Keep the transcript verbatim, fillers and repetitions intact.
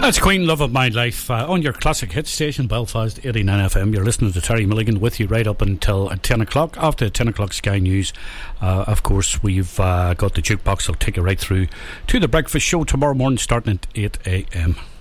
That's Queen, Love of My Life, uh, on your classic hit station, Belfast eighty-nine F M. You're listening to Terry Milligan with you right up until uh, ten o'clock. After ten o'clock Sky News, uh, of course, we've uh, got the jukebox. I'll take you right through to the breakfast show tomorrow morning starting at eight a.m.